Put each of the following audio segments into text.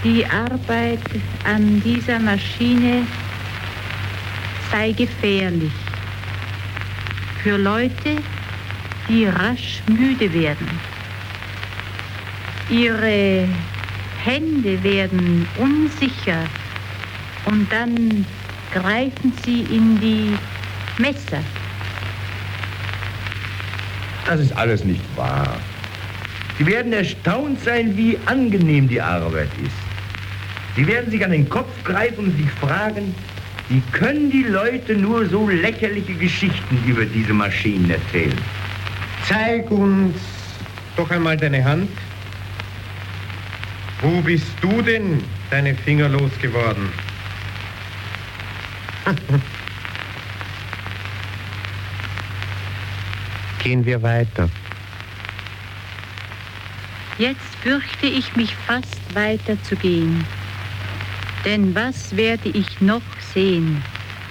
Die Arbeit an dieser Maschine sei gefährlich für Leute, die rasch müde werden. Ihre Hände werden unsicher und dann greifen sie in die Messer. Das ist alles nicht wahr. Sie werden erstaunt sein, wie angenehm die Arbeit ist. Sie werden sich an den Kopf greifen und sich fragen, wie können die Leute nur so lächerliche Geschichten über diese Maschinen erzählen? Zeig uns doch einmal deine Hand. Wo bist du denn deine Finger losgeworden? Gehen wir weiter. Jetzt fürchte ich mich fast weiterzugehen. Denn was werde ich noch sehen?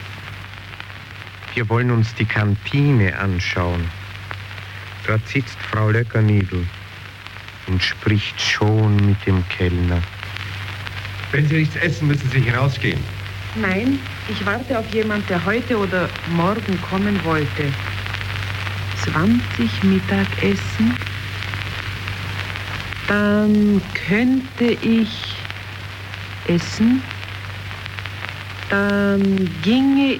Wir wollen uns die Kantine anschauen. Dort sitzt Frau Löckerniedl und spricht schon mit dem Kellner. Wenn Sie nichts essen, müssen Sie hinausgehen. Nein, ich warte auf jemand, der heute oder morgen kommen wollte. 20 Mittagessen. Dann könnte ich essen. Dann ginge